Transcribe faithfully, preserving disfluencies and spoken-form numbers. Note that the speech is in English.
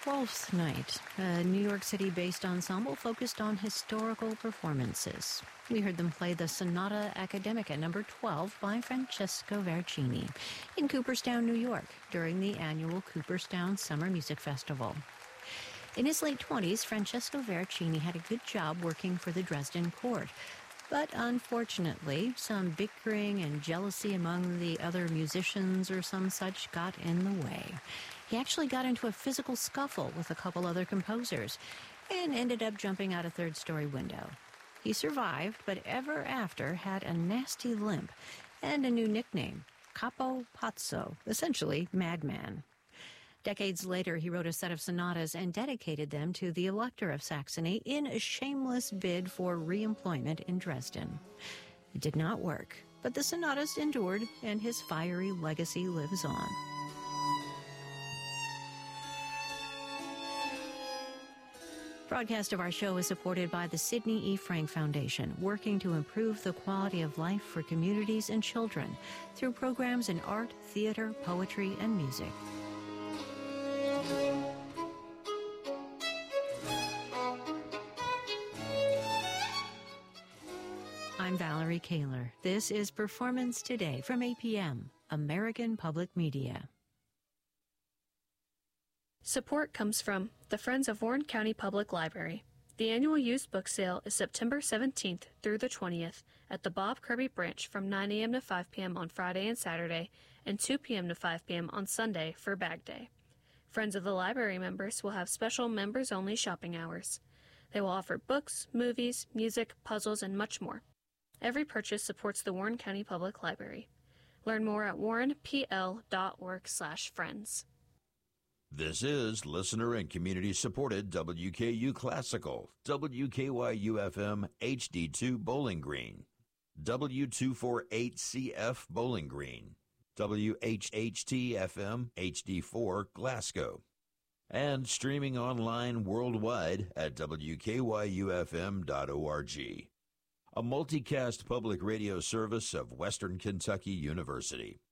Twelfth Night, a New York City-based ensemble focused on historical performances. We heard them play the Sonata Academica number twelve by Francesco Vercini in Cooperstown, New York, during the annual Cooperstown Summer Music Festival. In his late twenties, Francesco Vercini had a good job working for the Dresden court. But unfortunately, some bickering and jealousy among the other musicians or some such got in the way. He actually got into a physical scuffle with a couple other composers and ended up jumping out a third-story window. He survived, but ever after had a nasty limp and a new nickname, Capo Pazzo, essentially Madman. Decades later, he wrote a set of sonatas and dedicated them to the Elector of Saxony in a shameless bid for re-employment in Dresden. It did not work, but the sonatas endured, and his fiery legacy lives on. Broadcast of our show is supported by the Sidney E. Frank Foundation, working to improve the quality of life for communities and children through programs in art, theater, poetry, and music. I'm Valerie Kaler. This is Performance Today from A P M, American Public Media. Support comes from the Friends of Warren County Public Library. The annual used book sale is September seventeenth through the twentieth at the Bob Kirby branch from nine a.m. to five p.m. on Friday and Saturday and two p.m. to five p.m. on Sunday for Bag Day. Friends of the Library members will have special members-only shopping hours. They will offer books, movies, music, puzzles, and much more. Every purchase supports the Warren County Public Library. Learn more at warren p l dot org slash friends. This is listener and community-supported W K U Classical, W K Y U F M H D two Bowling Green, W two forty-eight C F Bowling Green, W H H T F M H D four Glasgow, and streaming online worldwide at W K Y U F M dot org, a multicast public radio service of Western Kentucky University.